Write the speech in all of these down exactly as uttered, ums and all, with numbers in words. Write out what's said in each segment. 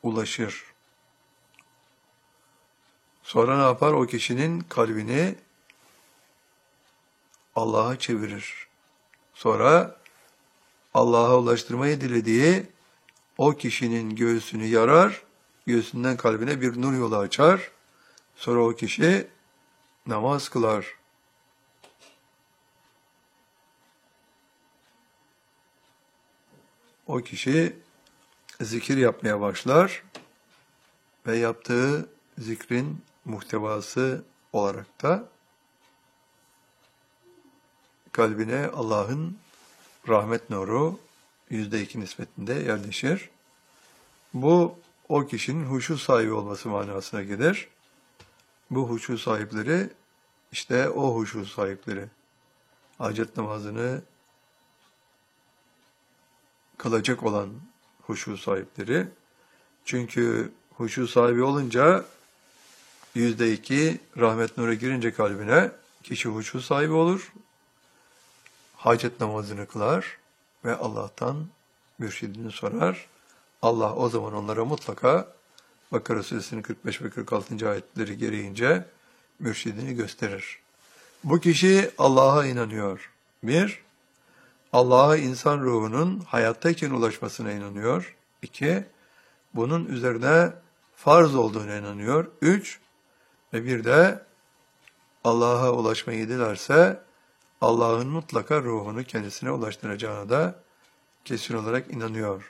ulaşır. Sonra ne yapar? O kişinin kalbini Allah'a çevirir. Sonra Allah'a ulaştırmayı dilediği o kişinin göğsünü yarar, göğsünden kalbine bir nur yolu açar. Sonra o kişi namaz kılar. O kişi zikir yapmaya başlar ve yaptığı zikrin muhtevası olarak da kalbine Allah'ın rahmet nuru yüzde iki nispetinde yerleşir. Bu o kişinin huşu sahibi olması manasına gelir. Bu huşu sahipleri işte o huşu sahipleri. Hacet namazını kılacak olan huşu sahipleri. Çünkü huşu sahibi olunca yüzde iki rahmet nuru girince kalbine kişi huşu sahibi olur. Hacet namazını kılar ve Allah'tan mürşidini sorar. Allah o zaman onlara mutlaka Bakara Suresinin kırk beş ve kırk altıncı ayetleri gereğince mürşidini gösterir. Bu kişi Allah'a inanıyor. Bir, Allah'a insan ruhunun hayattayken ulaşmasına inanıyor. İki, bunun üzerine farz olduğuna inanıyor. Üç, ve bir de Allah'a ulaşmayı dilerse Allah'ın mutlaka ruhunu kendisine ulaştıracağına da kesin olarak inanıyor.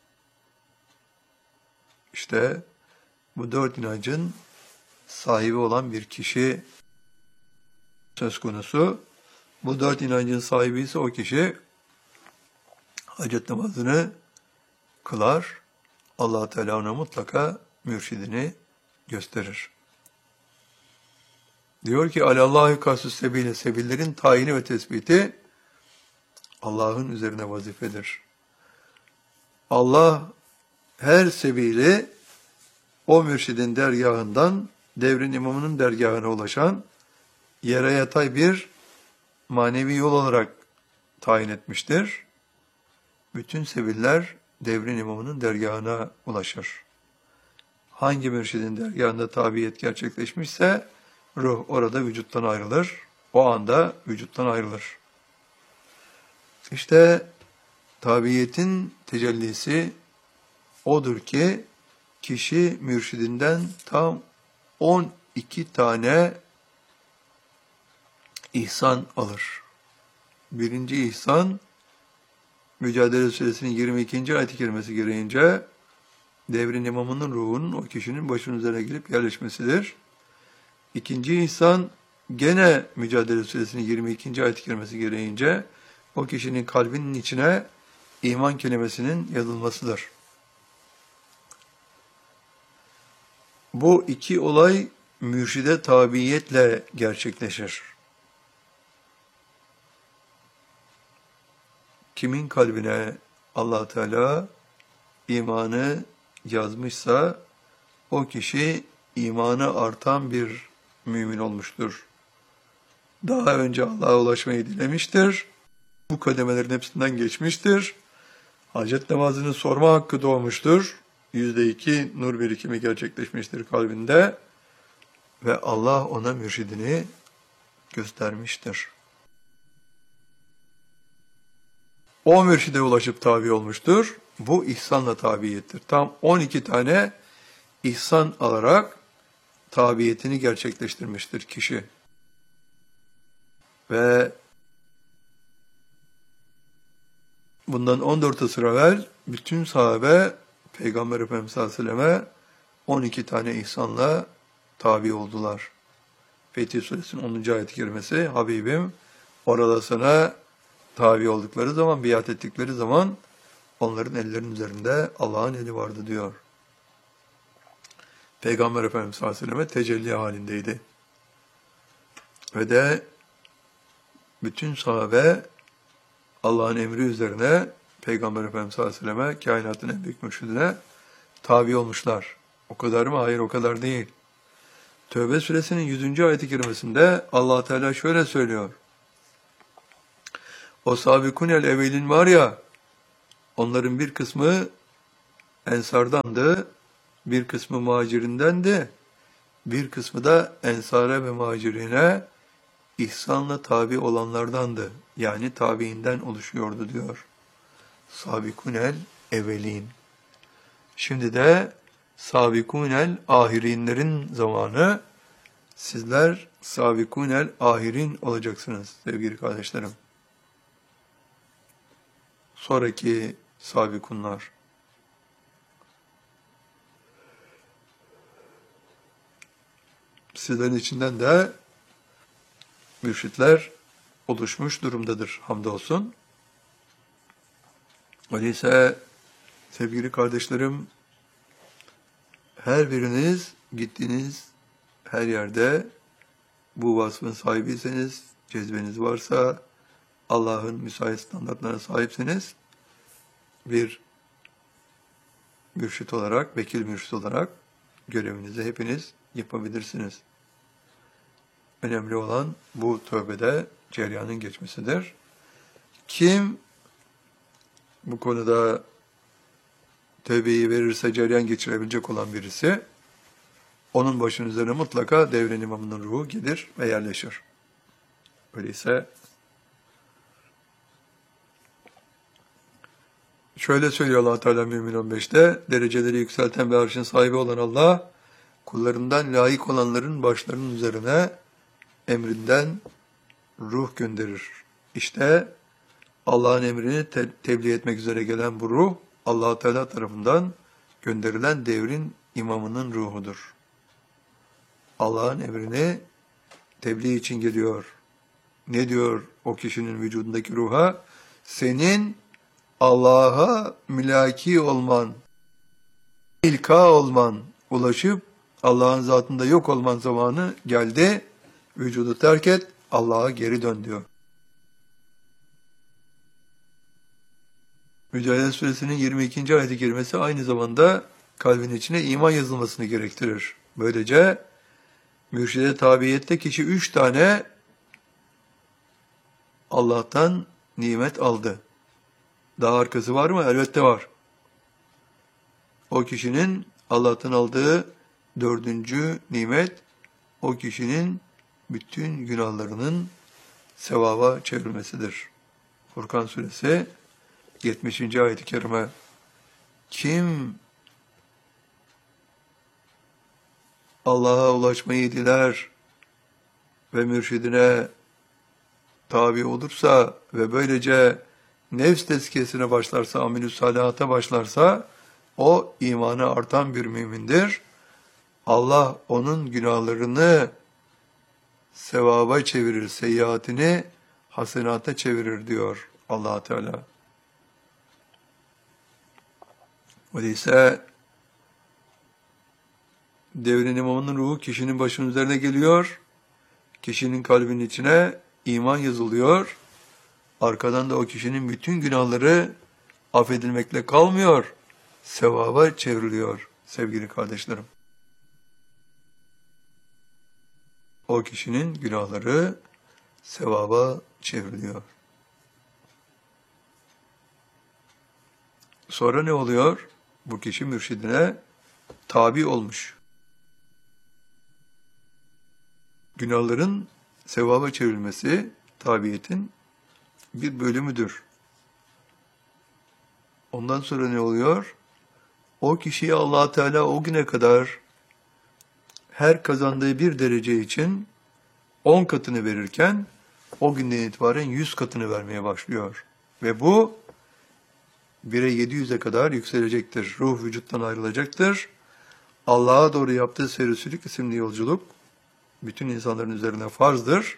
İşte bu dört inancın sahibi olan bir kişi söz konusu. Bu dört inancın sahibi ise o kişi hacet namazını kılar. Allah Teala ona mutlaka mürşidini gösterir. Diyor ki alallahu kasus sebile, sebillerin tayini ve tespiti Allah'ın üzerine vazifedir. Allah her sebili o mürşidin dergahından devrin imamının dergahına ulaşan yere yatay bir manevi yol olarak tayin etmiştir. Bütün sebiller devrin imamının dergahına ulaşır. Hangi mürşidin dergahında tabiyet gerçekleşmişse ruh orada vücuttan ayrılır. O anda vücuttan ayrılır. İşte tabiyetin tecellisi odur ki kişi mürşidinden tam on iki tane ihsan alır. Birinci ihsan Mücadele Suresinin yirmi ikinci ayet-i kerimesi gereğince devrin imamının ruhunun o kişinin başının üzerine gelip yerleşmesidir. İkinci ihsan gene Mücadele Suresinin yirmi ikinci ayet-i kerimesi gereğince o kişinin kalbinin içine iman kelimesinin yazılmasıdır. Bu iki olay mürşide tabiiyetle gerçekleşir. Kimin kalbine Allah Teala imanı yazmışsa o kişi imanı artan bir mümin olmuştur. Daha önce Allah'a ulaşmayı dilemiştir. Bu kademelerin hepsinden geçmiştir. Hacet namazını sorma hakkı doğmuştur. Yüzde iki nur birikimi gerçekleşmiştir kalbinde. Ve Allah ona mürşidini göstermiştir. O mürşide ulaşıp tabi olmuştur. Bu ihsanla tabiyettir. Tam on iki tane ihsan alarak tabiyetini gerçekleştirmiştir kişi. Ve bundan on dört asır evvel bütün sahabe Peygamber Efendimiz sallallahu aleyhi ve selleme on iki tane ihsanla tabi oldular. Fetih Suresinin onuncu ayet-i kerimesi Habibim orada sana tabi oldukları zaman, biat ettikleri zaman onların ellerinin üzerinde Allah'ın eli vardı diyor. Peygamber Efendimiz sallallahu aleyhi ve selleme tecelli halindeydi. Ve de bütün sahabe Allah'ın emri üzerine Peygamber Efendimiz sallallahu aleyhi ve selleme kainatın en büyük mürşidine tabi olmuşlar. O kadar mı? Hayır, o kadar değil. Tövbe suresinin yüzüncü ayet-i kerimesinde Allah Teala şöyle söylüyor. O sabikunel evvelin var ya, onların bir kısmı ensardandı, bir kısmı muhacirinden de bir kısmı da ensara ve muhacirine ihsanla tabi olanlardandı. Yani tabiinden oluşuyordu diyor. Sabikunel evvelin. Şimdi de sabikunel ahirinlerin zamanı. Sizler sabikunel ahirin olacaksınız sevgili kardeşlerim. Sonraki sabikunlar. Sizlerin içinden de mürşitler oluşmuş durumdadır hamdolsun. Öyleyse sevgili kardeşlerim, her biriniz gittiğiniz her yerde bu vasfın sahibiyseniz, cezbeniz varsa, Allah'ın müsait standartlarına sahipseniz, bir mürşit olarak, vekil mürşit olarak görevinizi hepiniz yapabilirsiniz. Önemli olan bu tövbede cereyanın geçmesidir. Kim bu konuda tövbeyi verirse cereyan geçirebilecek olan birisi, onun başının üzerine mutlaka devrin imamının ruhu gelir ve yerleşir. Öyleyse şöyle söylüyor Allah Teala Mümin on beşte, dereceleri yükselten ve arşın sahibi olan Allah, kullarından layık olanların başlarının üzerine emrinden ruh gönderir. İşte Allah'ın emrini te- tebliğ etmek üzere gelen bu ruh, Allah Teala tarafından gönderilen devrin imamının ruhudur. Allah'ın emrini tebliğ için geliyor. Ne diyor o kişinin vücudundaki ruha? Senin Allah'a mülaki olman, ilka olman, ulaşıp Allah'ın zatında yok olman zamanı geldi. Vücudu terk et, Allah'a geri dön diyor. Mücadele Suresinin yirmi ikinci ayet-i kerimesi aynı zamanda kalbin içine iman yazılmasını gerektirir. Böylece mürşide tabiyette kişi üç tane Allah'tan nimet aldı. Daha arkası var mı? Elbette var. O kişinin Allah'tan aldığı dördüncü nimet, o kişinin bütün günahlarının sevaba çevrilmesidir. Furkan Suresi yetmişinci ayet-i kerime. Kim Allah'a ulaşmayı diler ve mürşidine tabi olursa ve böylece nefs tezkiyesine başlarsa, amel-ü salihata başlarsa, o imanı artan bir mümindir. Allah onun günahlarını sevaba çevirir, seyyiatini hasenata çevirir diyor Allah Teala. Öyleyse devrin imamının ruhu kişinin başının üzerine geliyor. Kişinin kalbinin içine iman yazılıyor. Arkadan da o kişinin bütün günahları affedilmekle kalmıyor. Sevaba çevriliyor sevgili kardeşlerim. O kişinin günahları sevaba çevriliyor. Sonra ne oluyor? Bu kişi mürşidine tabi olmuş. Günahların sevaba çevrilmesi tabiyetin bir bölümüdür. Ondan sonra ne oluyor? O kişiye Allah Teala o güne kadar her kazandığı bir derece için on katını verirken o günden itibaren yüz katını vermeye başlıyor. Ve bu bire yedi yüze kadar yükselecektir. Ruh vücuttan ayrılacaktır. Allah'a doğru yaptığı serüsülük isimli yolculuk bütün insanların üzerine farzdır.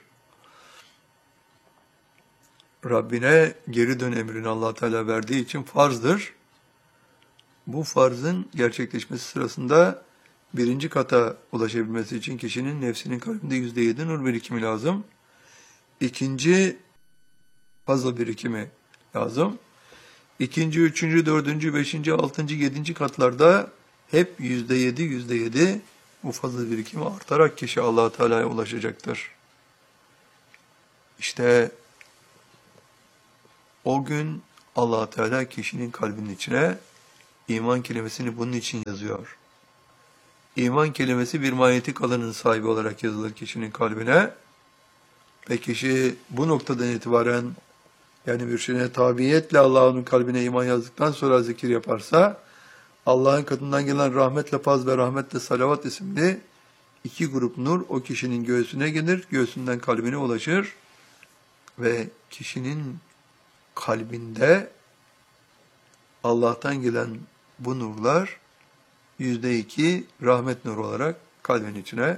Rabbine geri dön emrini Allah Teala verdiği için farzdır. Bu farzın gerçekleşmesi sırasında birinci kata ulaşabilmesi için kişinin nefsinin kalbinde yüzde yedi nur birikimi lazım. İkinci fazla birikimi lazım. İkinci, üçüncü, dördüncü, beşinci, altıncı, yedinci katlarda hep yüzde yedi, yüzde yedi bu fazla birikimi artarak kişi Allah Teala'ya ulaşacaktır. İşte o gün Allah Teala kişinin kalbinin içine iman kelimesini bunun için yazıyor. İman kelimesi bir manyetik alanın sahibi olarak yazılır kişinin kalbine. Ve kişi bu noktadan itibaren, yani mürşidine tabiiyetle Allah'ın kalbine iman yazdıktan sonra zikir yaparsa, Allah'ın katından gelen rahmetle faz ve rahmetle salavat isimli iki grup nur o kişinin göğsüne gelir, göğsünden kalbine ulaşır ve kişinin kalbinde Allah'tan gelen bu nurlar yüzde iki rahmet nuru olarak kalbin içine,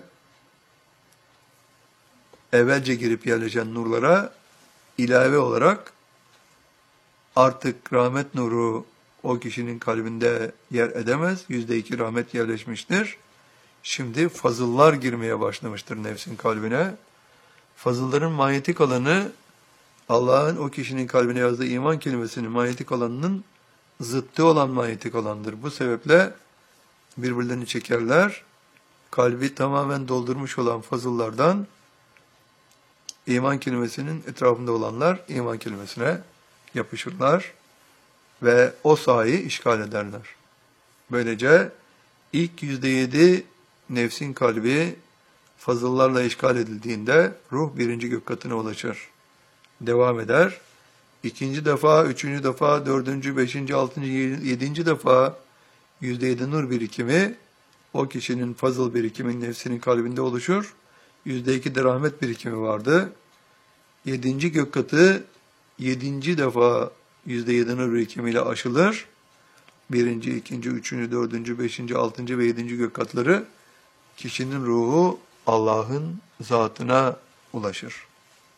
evvelce girip yerleşen nurlara ilave olarak artık rahmet nuru o kişinin kalbinde yer edemez. Yüzde iki rahmet yerleşmiştir. Şimdi fazıllar girmeye başlamıştır nefsin kalbine. Fazılların manyetik alanı, Allah'ın o kişinin kalbine yazdığı iman kelimesinin manyetik alanının zıttı olan manyetik alandır. Bu sebeple birbirlerini çekerler. Kalbi tamamen doldurmuş olan fazıllardan iman kelimesinin etrafında olanlar iman kelimesine yapışırlar ve o sahayı işgal ederler. Böylece ilk yüzde yedi nefsin kalbi fazıllarla işgal edildiğinde ruh birinci gök katına ulaşır. Devam eder. İkinci defa, üçüncü defa, dördüncü, beşinci, altıncı, yedinci defa yüzde yedi nur birikimi o kişinin fazıl birikimin nefsinin kalbinde oluşur. Yüzde iki de rahmet birikimi vardı. Yedinci gök katı yedinci defa yüzde yedi nur birikimiyle aşılır. Birinci, ikinci, üçüncü, dördüncü, beşinci, altıncı ve yedinci gök katları kişinin ruhu Allah'ın zatına ulaşır.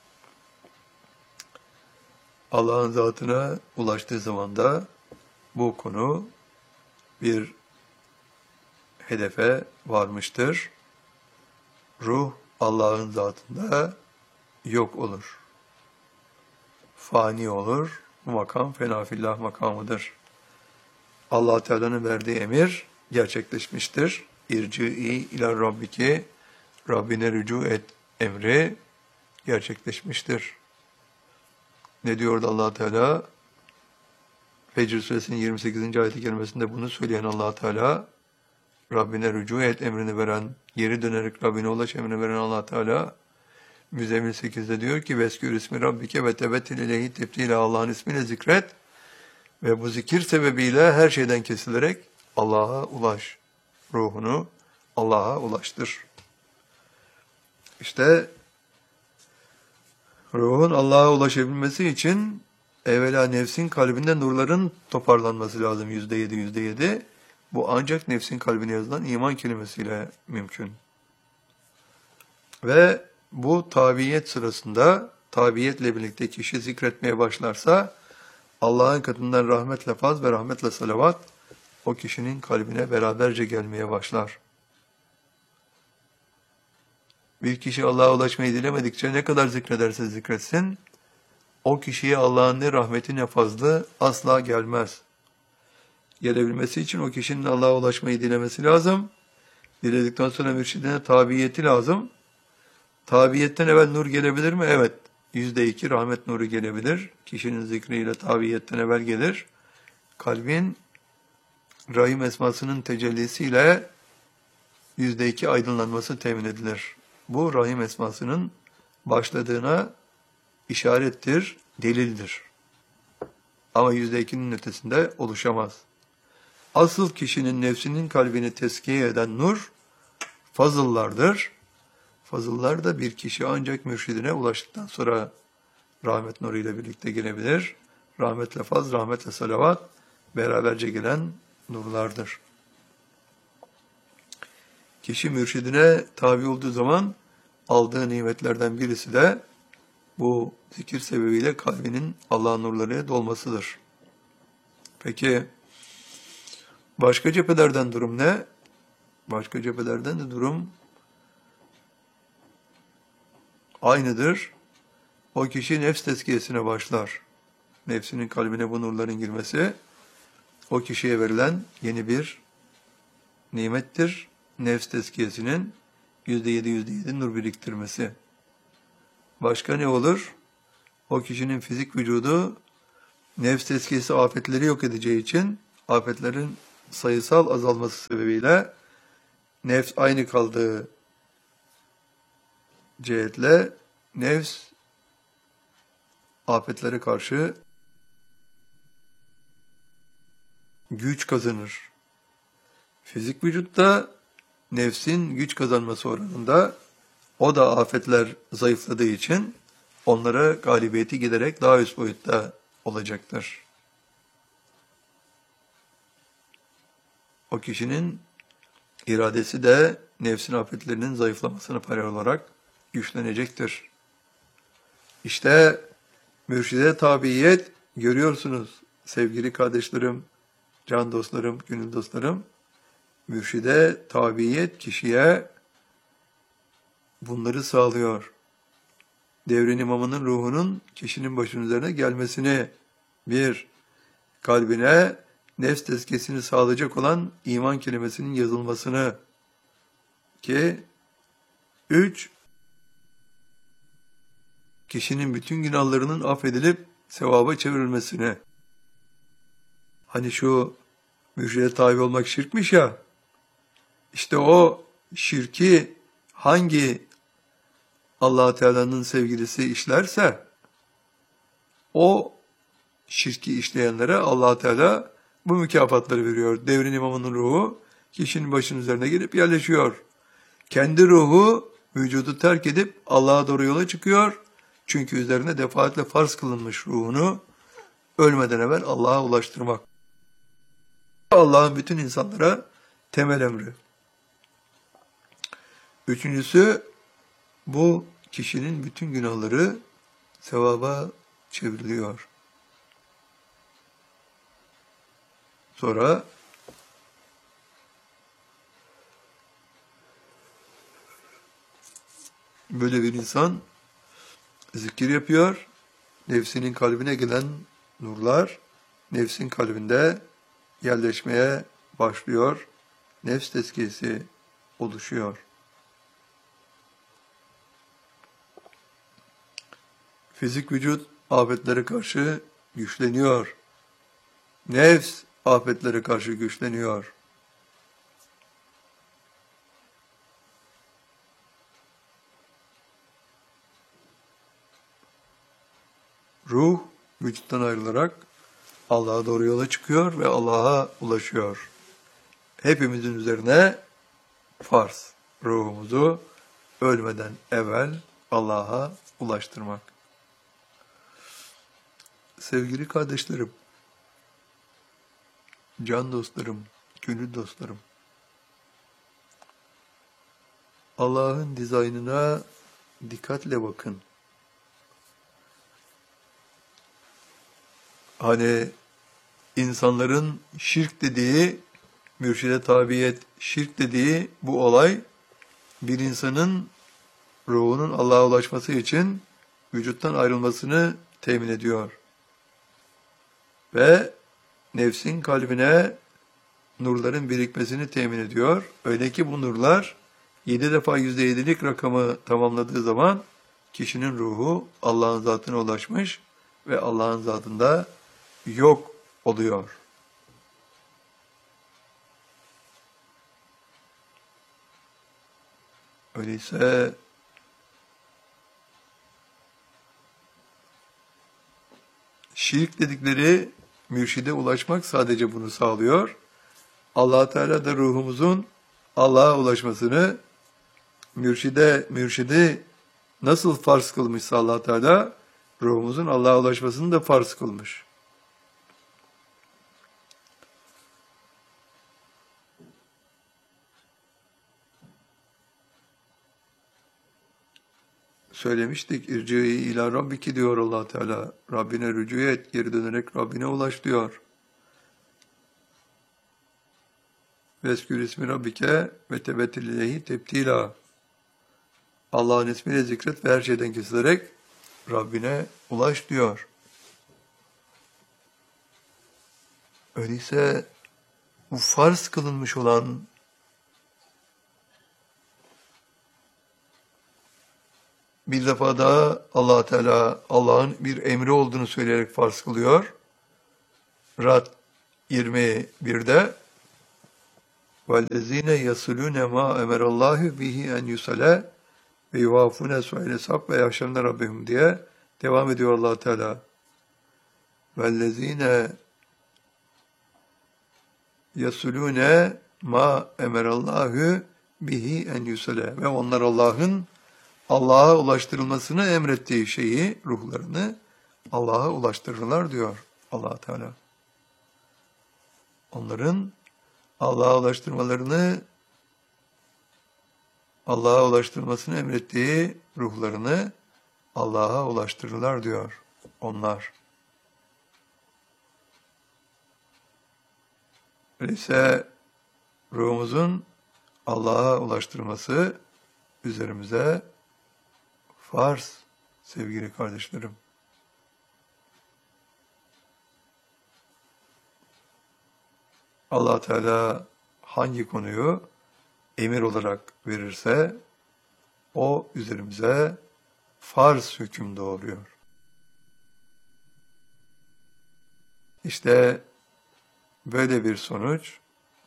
Allah'ın zatına ulaştığı zaman da bu konu bir hedefe varmıştır. Ruh Allah'ın zatında yok olur. Fani olur. Bu makam fenafillah makamıdır. Allah Teala'nın verdiği emir gerçekleşmiştir. İrci'i ila rabbiki, Rabbine rücu et emri gerçekleşmiştir. Ne diyordu Allah Teala? Fecr suresinin yirmi sekizinci ayet-i kerimesinde bunu söyleyen Allah Teala, Rabbine rücu et emrini veren, geri dönerek Rabbine ulaş emrini veren Allah Teala, Müzzemmil sekizde diyor ki, Veskür ismi Rabbike ve tebettil ileyhi tebtile, Allah'ın ismiyle zikret ve bu zikir sebebiyle her şeyden kesilerek Allah'a ulaş. Ruhunu Allah'a ulaştır. İşte ruhun Allah'a ulaşabilmesi için evvela nefsin kalbinde nurların toparlanması lazım. Yüzde yedi, yüzde yedi. Bu ancak nefsin kalbine yazılan iman kelimesiyle mümkün. Ve bu tabiyet sırasında, tabiyetle birlikte kişi zikretmeye başlarsa, Allah'ın katından rahmetle faz ve rahmetle salavat o kişinin kalbine beraberce gelmeye başlar. Bir kişi Allah'a ulaşmayı dilemedikçe ne kadar zikrederse zikretsin, o kişiye Allah'ın ne rahmeti ne fazlı asla gelmez. Gelebilmesi için o kişinin Allah'a ulaşmayı dilemesi lazım. Diledikten sonra mürşidine tabiyeti lazım. Tabiyetten evvel nur gelebilir mi? Evet. Yüzde iki rahmet nuru gelebilir. Kişinin zikriyle tabiyetten evvel gelir. Kalbin Rahim esmasının tecellisiyle yüzde iki aydınlanması temin edilir. Bu Rahim esmasının başladığına işarettir, delildir. Ama yüzde ikinin ötesinde oluşamaz. Asıl kişinin nefsinin kalbini teskiye eden nur, fazıllardır. Fazıllar da bir kişi ancak mürşidine ulaştıktan sonra rahmet nuru ile birlikte gelebilir. Rahmetle faz, rahmetle salavat beraberce gelen nurlardır. Kişi mürşidine tabi olduğu zaman aldığı nimetlerden birisi de bu zikir sebebiyle kalbinin Allah'ın nurlarıyla dolmasıdır. Peki başka cephelerden durum ne? Başka cephelerden de durum aynıdır. O kişi nefs tezkiyesine başlar. Nefsinin kalbine bu nurların girmesi o kişiye verilen yeni bir nimettir. Nefs tezkiyesinin yüzde yedi yüzde yedi nur biriktirmesi. Başka ne olur? O kişinin fizik vücudu nefs tezkiyesi afetleri yok edeceği için afetlerin sayısal azalması sebebiyle nefs aynı kaldığı cihetle nefs afetlere karşı güç kazanır. Fizik vücutta nefsin güç kazanması oranında o da afetler zayıfladığı için onlara galibiyeti giderek daha üst boyutta olacaktır. O kişinin iradesi de nefsin afetlerinin zayıflamasına paralel olarak güçlenecektir. İşte mürşide tabiyet görüyorsunuz sevgili kardeşlerim, can dostlarım, gönül dostlarım. Mürşide tabiyet kişiye bunları sağlıyor. Devrin imamının ruhunun kişinin başının üzerine gelmesini, bir, kalbine nefs tezkiyesini sağlayacak olan iman kelimesinin yazılmasını, ki, üç, kişinin bütün günahlarının affedilip sevaba çevrilmesini. Hani şu mürşide tabi olmak şirkmiş ya, işte o şirki hangi Allah Teala'nın sevgilisi işlerse, o şirki işleyenlere Allah Teala bu mükafatları veriyor. Devrin imamının ruhu kişinin başının üzerine gelip yerleşiyor. Kendi ruhu vücudu terk edip Allah'a doğru yola çıkıyor. Çünkü üzerine defaatle farz kılınmış ruhunu ölmeden evvel Allah'a ulaştırmak. Allah'ın bütün insanlara temel emri. Üçüncüsü, bu kişinin bütün günahları sevaba çevriliyor. Sonra böyle bir insan zikir yapıyor. Nefsinin kalbine gelen nurlar nefsin kalbinde yerleşmeye başlıyor. Nefs tezkiyesi oluşuyor. Fizik vücut afetlere karşı güçleniyor. Nefs afetlere karşı güçleniyor. Ruh vücuttan ayrılarak Allah'a doğru yola çıkıyor ve Allah'a ulaşıyor. Hepimizin üzerine farz ruhumuzu ölmeden evvel Allah'a ulaştırmak. Sevgili kardeşlerim, can dostlarım, gönül dostlarım, Allah'ın dizaynına dikkatle bakın. Hani insanların şirk dediği, mürşide tabiyet şirk dediği bu olay, bir insanın ruhunun Allah'a ulaşması için vücuttan ayrılmasını temin ediyor. Ve nefsin kalbine nurların birikmesini temin ediyor. Öyle ki bu nurlar yedi defa yüzde yedilik rakamı tamamladığı zaman kişinin ruhu Allah'ın zatına ulaşmış ve Allah'ın zatında yok oluyor. Öyleyse şirk dedikleri mürşide ulaşmak sadece bunu sağlıyor. Allah Teala da ruhumuzun Allah'a ulaşmasını, mürşide, mürşidi nasıl farz kılmışsa Allah Teala, ruhumuzun Allah'a ulaşmasını da farz kılmış. Söylemiştik, irci ila rabbiki diyor Allah Teala. Rabbine rücu et, geri dönerek Rabbine ulaş diyor. Veskür ismi rabbike ve tebettil ileyhi tebtila. Allah'ın ismiyle zikret ve her şeyden kesilerek Rabbine ulaş diyor. Öyleyse bu farz kılınmış olan bir defa daha Allah Teala Allah'ın bir emri olduğunu söyleyerek farz kılıyor. Rad yirmi birde وَالَّذ۪ينَ يَصُلُونَ مَا اَمَرَ اللّٰهُ بِهِ اَنْ يُسَلَى ve yuvafune su'el hesab ve yaşamına Rabbim diye devam ediyor Allah Teala. Vellezine yasulune ma emerallahu bihi en yusale ve onlar Allah'ın Allah'a ulaştırılmasını emrettiği şeyi, ruhlarını Allah'a ulaştırırlar diyor Allah Teala. Onların Allah'a ulaştırmalarını Allah'a ulaştırmasını emrettiği ruhlarını Allah'a ulaştırırlar diyor onlar. Öyleyse ruhumuzun Allah'a ulaştırması üzerimize farz sevgili kardeşlerim. Allah Teala hangi konuyu emir olarak verirse o üzerimize farz hüküm doğuruyor. İşte böyle bir sonuç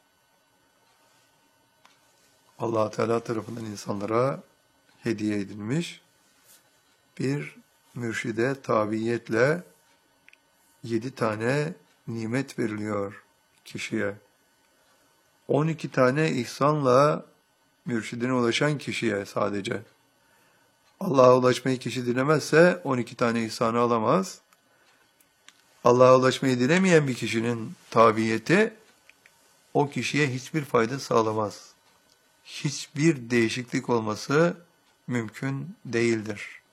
Allah Teala tarafından insanlara hediye edilmiş bir mürşide tabiiyetle yedi tane nimet veriliyor kişiye. On iki tane ihsanla mürşidine ulaşan kişiye sadece. Allah'a ulaşmayı kişi dilemezse on iki tane ihsanı alamaz. Allah'a ulaşmayı dilemeyen bir kişinin tabiyeti o kişiye hiçbir fayda sağlamaz. Hiçbir değişiklik olması mümkün değildir.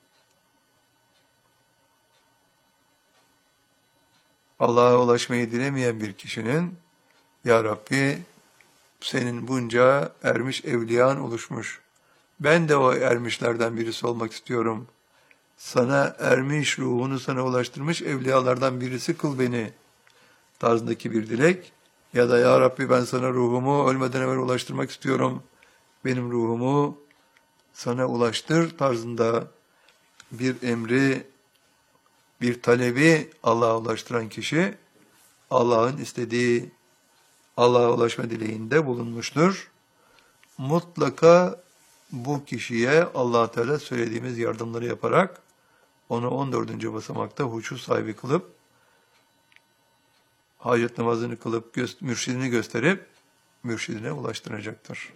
Allah'a ulaşmayı dilemeyen bir kişinin Ya Rabbi senin bunca ermiş evliyan oluşmuş. Ben de o ermişlerden birisi olmak istiyorum. Sana ermiş ruhunu sana ulaştırmış evliyalardan birisi kıl beni tarzındaki bir dilek. Ya da Ya Rabbi ben sana ruhumu ölmeden evvel ulaştırmak istiyorum. Benim ruhumu sana ulaştır tarzında bir emri, bir talebi Allah'a ulaştıran kişi Allah'ın istediği Allah'a ulaşma dileğinde bulunmuştur. Mutlaka bu kişiye Allah Teala söylediğimiz yardımları yaparak onu on dördüncü basamakta huşu sahibi kılıp hacet namazını kılıp gö- mürşidini gösterip mürşidine ulaştıracaktır.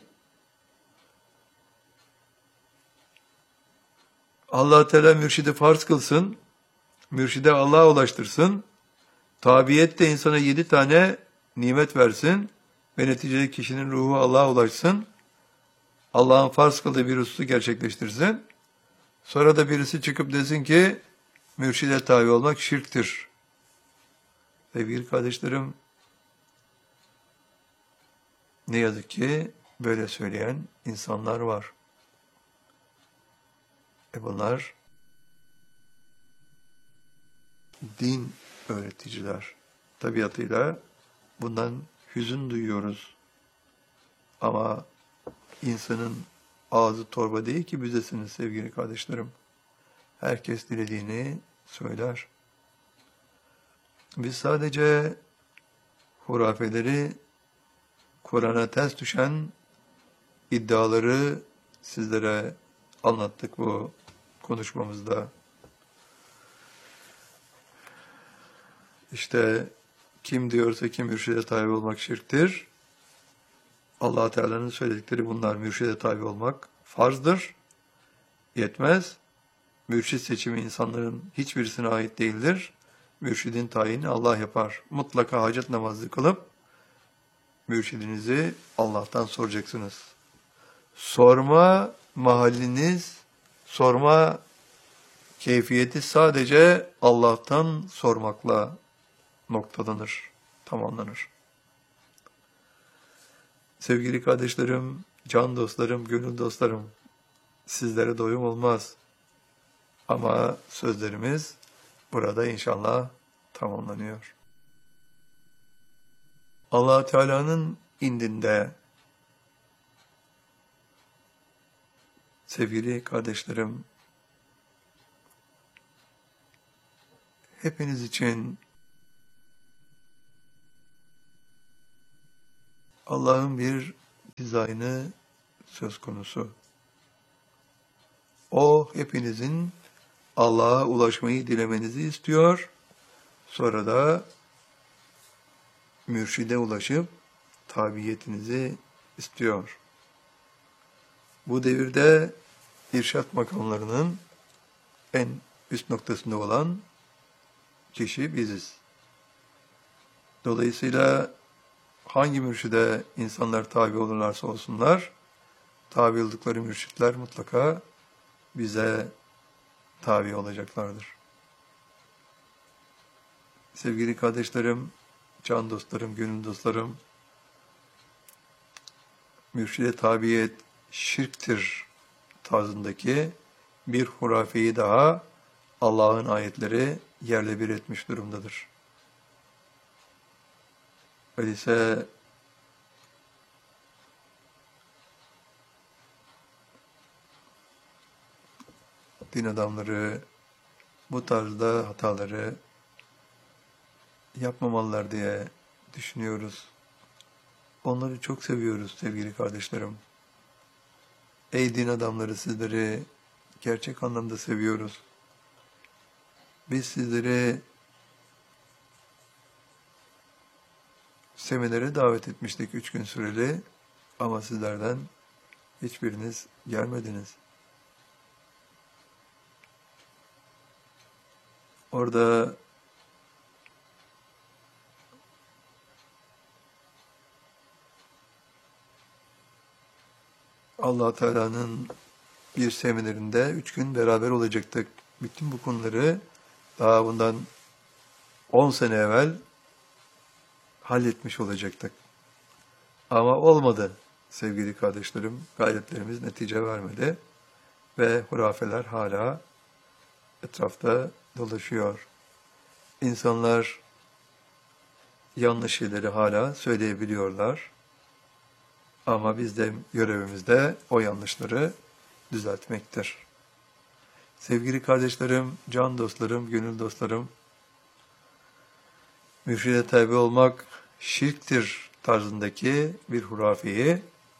Allah Teala mürşidi farz kılsın, mürşide Allah'a ulaştırsın, tabiyet de insana yedi tane nimet versin ve neticede kişinin ruhu Allah'a ulaşsın, Allah'ın farz kıldığı bir hususu gerçekleştirsin, sonra da birisi çıkıp desin ki mürşide tabi olmak şirktir. Sevgili kardeşlerim, ne yazık ki böyle söyleyen insanlar var. E bunlar din öğreticiler. Tabiatıyla bundan hüzün duyuyoruz. Ama insanın ağzı torba değil ki büzesiniz sevgili kardeşlerim. Herkes dilediğini söyler. Biz sadece hurafeleri, Kur'an'a ters düşen iddiaları sizlere anlattık bu konuşmamızda. İşte kim diyorsa ki mürşide tabi olmak şirktir. Allah Teala'nın söyledikleri bunlar. Mürşide tabi olmak farzdır. Yetmez. Mürşid seçimi insanların hiçbirisine ait değildir. Mürşidin tayini Allah yapar. Mutlaka hacet namazı kılıp mürşidinizi Allah'tan soracaksınız. Sorma mahalliniz, sorma keyfiyeti sadece Allah'tan sormakla noktalanır, tamamlanır. Sevgili kardeşlerim, can dostlarım, gönül dostlarım, sizlere doyum olmaz. Ama sözlerimiz burada inşallah tamamlanıyor. Allah Teala'nın indinde sevgili kardeşlerim, hepiniz için Allah'ın bir dizaynı söz konusu. O hepinizin Allah'a ulaşmayı dilemenizi istiyor. Sonra da mürşide ulaşıp tabiyetinizi istiyor. Bu devirde irşat makamlarının en üst noktasında olan kişi biziz. Dolayısıyla hangi mürşide insanlar tabi olurlarsa olsunlar, tabi oldukları mürşitler mutlaka bize tabi olacaklardır. Sevgili kardeşlerim, can dostlarım, gönül dostlarım, mürşide tabiyet şirktir tarzındaki bir hurafeyi daha Allah'ın ayetleri yerle bir etmiş durumdadır. Öyleyse din adamları bu tarzda hataları yapmamalılar diye düşünüyoruz. Onları çok seviyoruz sevgili kardeşlerim. Ey din adamları, sizleri gerçek anlamda seviyoruz. Biz sizleri seminere davet etmiştik üç gün süreli ama sizlerden hiçbiriniz gelmediniz. Orada Allah Teala'nın bir seminerinde üç gün beraber olacaktık. Bütün bu konuları daha bundan on sene evvel halletmiş olacaktık. Ama olmadı sevgili kardeşlerim. Gayretlerimiz netice vermedi ve hurafeler hala etrafta dolaşıyor. İnsanlar yanlış şeyleri hala söyleyebiliyorlar. Ama biz de görevimiz de o yanlışları düzeltmektir. Sevgili kardeşlerim, can dostlarım, gönül dostlarım, mürşide tabi olmak şirktir tarzındaki bir hurafeyi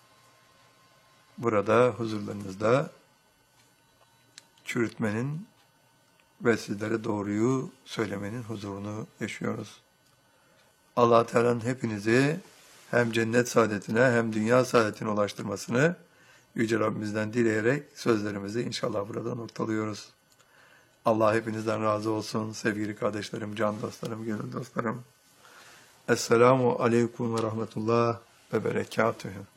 burada huzurlarınızda çürütmenin ve sizlere doğruyu söylemenin huzurunu yaşıyoruz. Allah Teala'nın hepinizi hem cennet saadetine hem dünya saadetine ulaştırmasını Yüce Rabbimizden dileyerek sözlerimizi inşallah burada noktalıyoruz. Allah hepinizden razı olsun sevgili kardeşlerim, can dostlarım, gönül dostlarım. Esselamu aleyküm ve rahmetullah ve berekatühü.